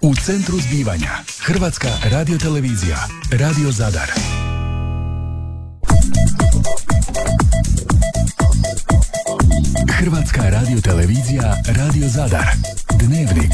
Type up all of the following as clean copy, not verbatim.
U centru zbivanja Hrvatska radiotelevizija, Radio Zadar. Hrvatska radiotelevizija, Radio Zadar. Dnevnik.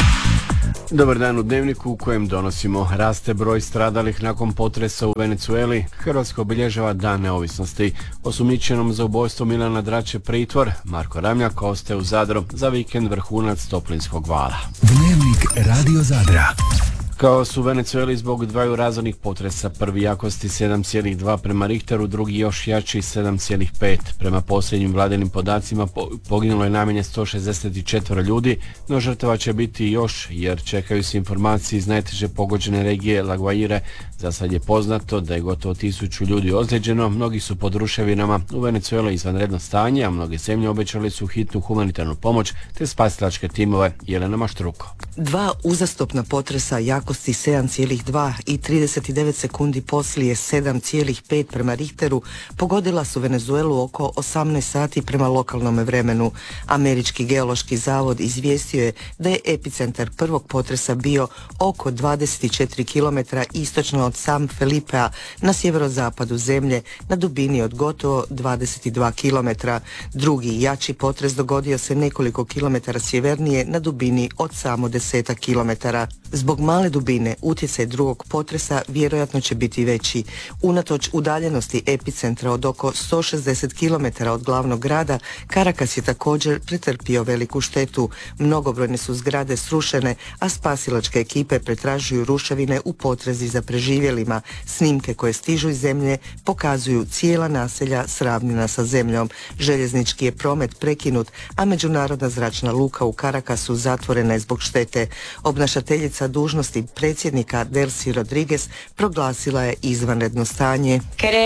Dobar dan u Dnevniku u kojem donosimo: raste broj stradalih nakon potresa u Venezueli, Hrvatska obilježava Dan neovisnosti, osumnjičenom za ubojstvo Milana Drače pritvor, Marko Ramljak ostaje u Zadru, za vikend vrhunac toplinskog vala. Dnevnik Radio Zadra. Kaos u Venezueli zbog dvaju razornih potresa, prvi jakosti 7,2 prema Richteru, drugi još jači 7,5. Prema posljednjim vladinim podacima poginulo je najmanje 164 ljudi, no žrtava će biti još, jer čekaju se informacije iz najteže pogođene regije La Guaire. Za sad je poznato da je gotovo 1000 ljudi ozlijeđeno, mnogi su pod ruševinama. U Venezueli izvanredno stanje, a mnoge zemlje obećali su hitnu humanitarnu pomoć te spasilačke timove. Jelena Maštruko. Dva uzastopna potresa jakosti 7,2 i 39 sekundi poslije 7,5 prema Richteru pogodila su Venezuelu oko 18 sati prema lokalnom vremenu. Američki geološki zavod izvijestio je da je epicentar prvog potresa bio oko 24 km istočno od San Felipea na sjeverozapadu zemlje na dubini od gotovo 22 km. Drugi jači potres dogodio se nekoliko kilometara sjevernije na dubini od samo 10 km. Zbog male dubine utjecaj drugog potresa vjerojatno će biti veći. Unatoč udaljenosti epicentra od oko 160 km od glavnog grada, Caracas je također pretrpio veliku štetu. Mnogobrojne su zgrade srušene, a spasilačke ekipe pretražuju ruševine u potrazi za preživjelima. Snimke koje stižu iz zemlje pokazuju cijela naselja sravnjena sa zemljom. Željeznički je promet prekinut, a međunarodna zračna luka u Caracasu zatvorena je zbog štete. Obnašateljica dužnosti predsjednika Delcy Rodriguez proglasila je izvanredno stanje.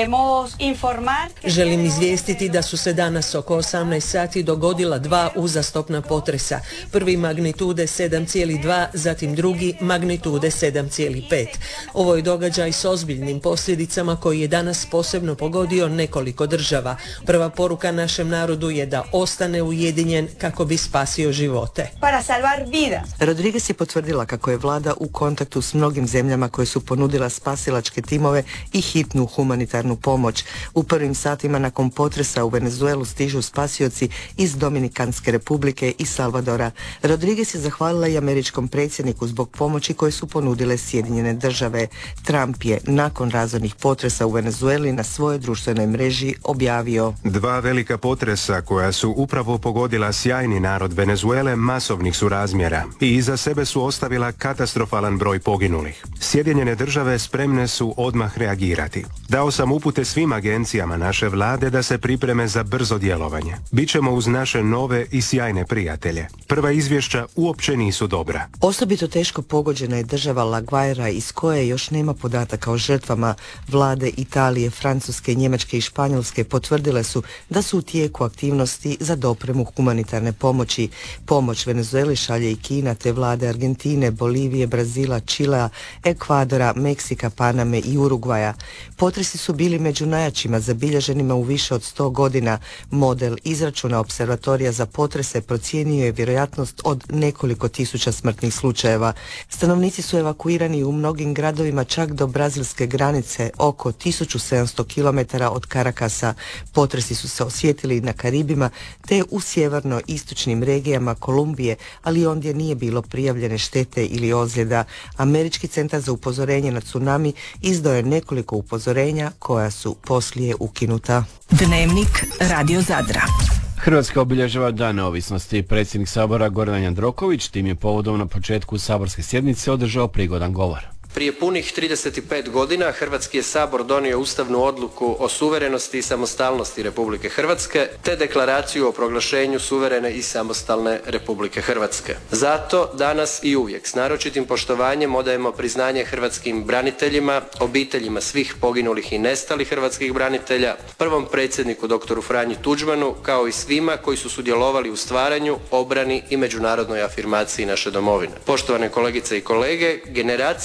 Želim izvijestiti da su se danas oko 18 sati dogodila dva uzastopna potresa. Prvi magnitude 7,2, zatim drugi magnitude 7,5. Ovo je događaj s ozbiljnim posljedicama koji je danas posebno pogodio nekoliko država. Prva poruka našem narodu je da ostane ujedinjen kako bi spasio živote. Rodriguez je potvrdila kako je vlada u kontaktu s mnogim zemljama koje su ponudila spasilačke timove i hitnu humanitarnu pomoć. U prvim satima nakon potresa u Venezuelu stižu spasioci iz Dominikanske republike i Salvadora. Rodriguez je zahvalila i američkom predsjedniku zbog pomoći koje su ponudile Sjedinjene države. Trump je nakon razornih potresa u Venezueli na svojoj društvenoj mreži objavio: dva velika potresa koja su upravo pogodila sjajni narod Venezuele masovnih su razmjera i iza sebe su ostavila katastrofalan broj poginulih. Sjedinjene države spremne su odmah reagirati. Dao sam upute svim agencijama naše vlade da se pripreme za brzo djelovanje. Bićemo uz naše nove i sjajne prijatelje. Prva izvješća uopće nisu dobra. Osobito teško pogođena je država La Guaira iz koje još nema podataka o žrtvama. Vlade Italije, Francuske, Njemačke i Španjolske potvrdile su da su u tijeku aktivnosti za dopremu humanitarne pomoći. Pomoć Venezueli šalje i Kina te vlade Argentine, Bolivije, Brazila, Čilea, Ekvadora, Meksika, Paname i Urugvaja. Potresi su bili među najjačima zabilježenima u više od 100 godina. Model izračuna observatorija za potrese procijenio je vjerojatnost od nekoliko tisuća smrtnih slučajeva. Stanovnici su evakuirani u mnogim gradovima čak do brazilske granice, oko 1700 km od Caracasa. Potresi su se osjetili na Karibima te u sjeverno-istočnim regijama Kolumbije, ali ondje nije bilo prijavljene štete ili ozljeda. Američki centar za upozorenje na tsunami izdao je nekoliko upozorenja koja su poslije ukinuta. Dnevnik Radio Zadra. Hrvatska obilježava Dan neovisnosti. Predsjednik Sabora Gordan Jandroković tim je povodom na početku saborske sjednice održao prigodan govor. Prije punih 35 godina Hrvatski je sabor donio ustavnu odluku o suverenosti i samostalnosti Republike Hrvatske te deklaraciju o proglašenju suverene i samostalne Republike Hrvatske. Zato danas i uvijek s naročitim poštovanjem odajemo priznanje hrvatskim braniteljima, obiteljima svih poginulih i nestalih hrvatskih branitelja, prvom predsjedniku dr. Franji Tuđmanu, kao i svima koji su sudjelovali u stvaranju, obrani i međunarodnoj afirmaciji naše domovine. Poštovane kolegice i kolege, generacija koja je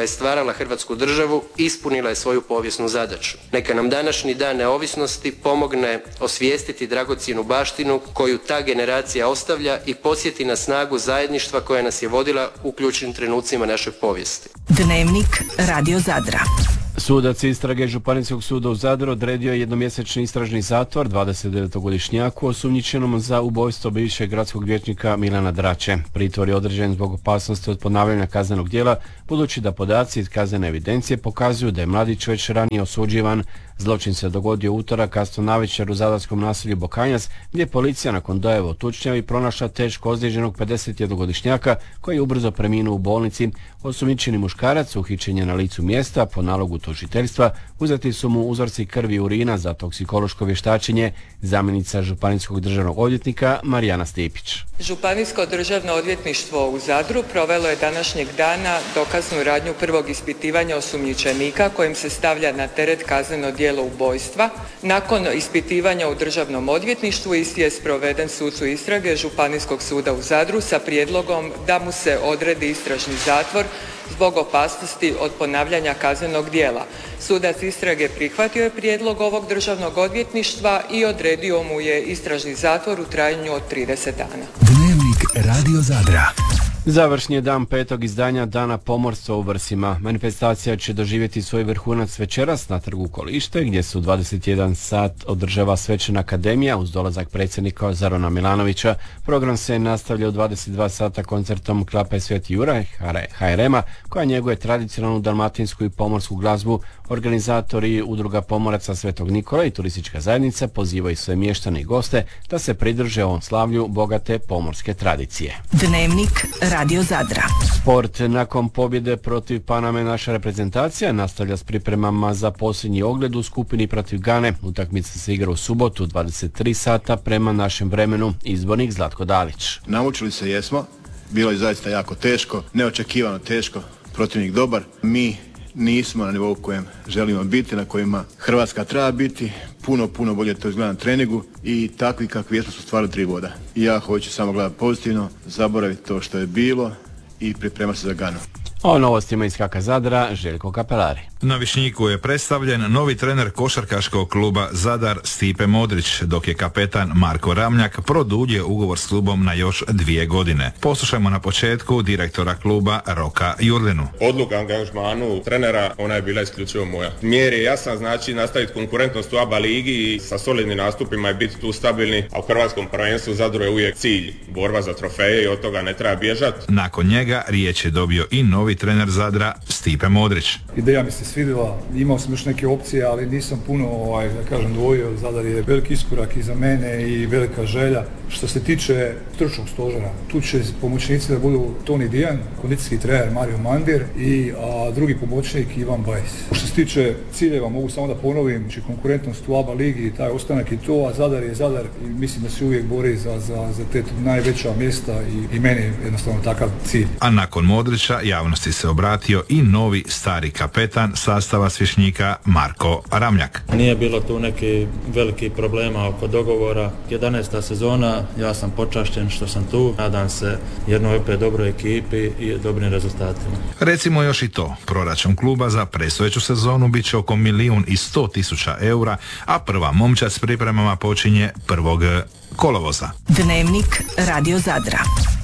je stvarala Hrvatsku državu ispunila je svoju povijesnu zadaću. Neka nam današnji dan neovisnosti pomogne osvijestiti dragocjenu baštinu koju ta generacija ostavlja i podsjeti na snagu zajedništva koja nas je vodila u ključnim trenucima naše povijesti. Dnevnik Radio Zadra. Sudac istrage Županijskog suda u Zadru odredio je jednomjesečni istražni zatvor 29-godišnjaku osumnjičenom za ubojstvo bivšeg gradskog vijećnika Milana Drače. Pritvor je određen zbog opasnosti od ponavljanja kaznenog djela, budući da podaci iz kaznene evidencije pokazuju da je mladić već ranije osuđivan. Zločin se dogodio utorak kasno navečer u zadarskom naselju Bokanjac, gdje je policija nakon dojave o tučnjavi pronašla teško ozlijeđenog 51-godišnjaka koji je ubrzo preminuo u bolnici. Osumnjičeni muškarac uhićen je na licu mjesta. Po nalogu tužiteljstva uzeti su mu uzorci krvi i urina za toksikološko vještačenje. Zamjenica županijskog državnog odvjetnika Marijana Stipić. Županijsko državno odvjetništvo u Zadru provelo je današnjeg dana dokaznu radnju prvog ispitivanja osumnjičenika kojim se stavlja na teret kazneno djelo ubojstva. Nakon ispitivanja u državnom odvjetništvu isti je sproveden sucu istrage Županijskog suda u Zadru sa prijedlogom da mu se odredi istražni zatvor zbog opasnosti od ponavljanja kaznenog djela. Sudac istrage prihvatio je prijedlog ovog državnog odvjetništva i odredio mu je istražni zatvor u trajanju od 30 dana. Dnevnik Radio Zadra. Završni je dan 5. izdanja Dana pomorstva u Vrsima. Manifestacija će doživjeti svoj vrhunac večeras na trgu Kolište, gdje se u 21 sat održava svečana akademija uz dolazak predsjednika Zorana Milanovića. Program se nastavlja u 22 sata koncertom Klape Sveti Juraj HRM-a, koja njeguje tradicionalnu dalmatinsku i pomorsku glazbu. Organizatori Udruga pomoraca Svetog Nikola i turistička zajednica pozivaju sve mještane i goste da se pridruže ovom slavlju bogate pomorske tradicije. Dnevnik Radio Zadra. Sport. Nakon pobjede protiv Paname naša reprezentacija nastavlja s pripremama za posljednji ogled u skupini protiv Gane. Utakmica se igra u subotu 23 sata prema našem vremenu. Izbornik Zlatko Dalić. Naučili se jesmo, bilo je zaista jako teško, neočekivano teško, protivnik dobar. Mi nismo na nivou kojem želimo biti, na kojima Hrvatska treba biti. Puno bolje to izgleda na treningu i takvi kakvi jesmo su stvarno 3 boda. I ja hoću samo gledati pozitivno, zaboraviti to što je bilo i pripremati se za Ganu. O novostima iz HK Zadra, Željko Kapelari. Na Višnjiku je predstavljen novi trener košarkaškog kluba Zadar Stipe Modrić, dok je kapetan Marko Ramljak produljio ugovor s klubom na još 2 godine. Poslušajmo na početku direktora kluba Roka Jurlinu. Odluka o angažmanu trenera, ona je bila isključivo moja. Mjer je jasan, znači nastaviti konkurentnost u ABA ligi i sa solidnim nastupima i biti tu stabilni, a u hrvatskom prvenstvu Zadru je uvijek cilj, borba za trofeje i od toga ne treba bježati. Nakon njega riječ je dobio i novi trener Zadra Stipe Modrić. Ideja mi se svidjela, imao sam još neke opcije, ali nisam puno dvojio. Zadar je veliki iskorak i za mene i velika želja. Što se tiče stručnog stožera, tu će pomoćnici da budu Toni Dijan, kondicijski trener Mario Mandir i drugi pomoćnik Ivan Bajs. Što se tiče ciljeva, mogu samo da ponovim, znači konkurentnost u ABA ligi, taj ostanak i to, a Zadar je Zadar i mislim da se uvijek bori za te najveća mjesta i meni je jednostavno takav cilj. A nakon Modrića javnosti se obratio i novi stari kapetan sastava Svišnjika Marko Ramljak. Nije bilo tu neki veliki problema oko dogovora. 11. sezona, ja sam počašćen što sam tu. Nadam se jednoj opet dobroj ekipi i dobrim rezultatima. Recimo još i to, proračun kluba za predstojeću sezonu bit će oko 1.100.000 eura, a prva momčad s pripremama počinje 1. kolovoza. Dnevnik Radio Zadra.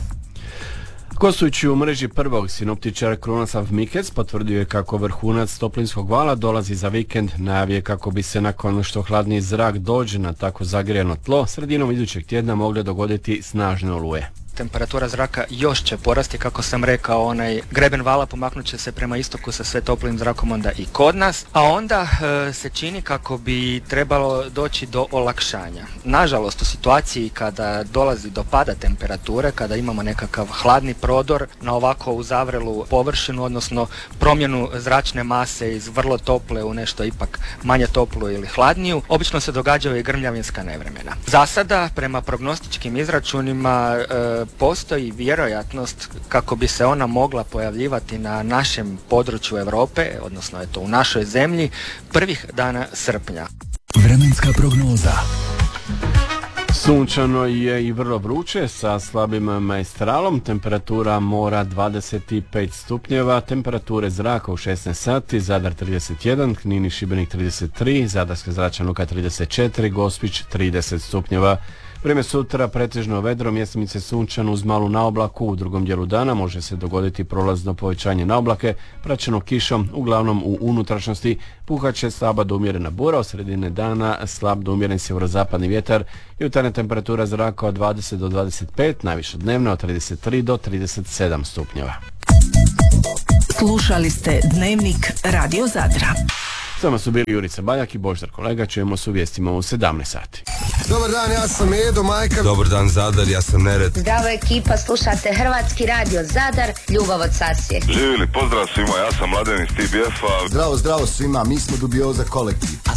Gostujući u mreži prvog, sinoptičar Krunoslav Mikec potvrdio je kako vrhunac toplinskog vala dolazi za vikend. Najavio je kako bi se nakon što hladni zrak dođe na tako zagrijano tlo, sredinom idućeg tjedna mogle dogoditi snažne oluje. Temperatura zraka još će porasti, kako sam rekao, onaj greben vala pomaknut će se prema istoku sa sve toplim zrakom onda i kod nas, a onda se čini kako bi trebalo doći do olakšanja. Nažalost, u situaciji kada dolazi do pada temperature, kada imamo nekakav hladni prodor na ovako uzavrelu površinu, odnosno promjenu zračne mase iz vrlo tople u nešto ipak manje toplu ili hladniju, obično se događaju i grmljavinska nevremena. Za sada, prema prognostičkim izračunima, postoji vjerojatnost kako bi se ona mogla pojavljivati na našem području Europe, odnosno eto u našoj zemlji, prvih dana srpnja. Vremenska prognoza. Sunčano je i vrlo vruće sa slabim maestralom, temperatura mora 25 stupnjeva, temperature zraka u 16 sati, Zadar 31, Knin i Šibenik 33, Zadarska zračna luka 34, Gospić 30 stupnjeva. Vrijeme sutra pretežno vedro, mjestimice sunčano uz malu naoblaku, u drugom dijelu dana može se dogoditi prolazno povećanje naoblake, praćeno kišom, uglavnom u unutrašnjosti, puhat će slaba do umjerena bura, od sredine dana slab do umjeren sjeverozapadni vjetar, jutarnja temperatura zraka od 20 do 25, najviša dnevna od 33 do 37 stupnjeva. Slušali ste Dnevnik Radio Zadra. Samo su bili Jurica Baljak i Boždar Kolega, čujemo se u vijestima u 17 sati. Dobar dan, ja sam Edo, majka. Dobar dan Zadar, ja sam Nered. Zdravo ekipa, slušate Hrvatski radio Zadar, ljubav od Sasije. Živjeli, pozdrav svima, ja sam Mladen iz TBF-a. Zdravo svima, mi smo Dubioza kolektiv.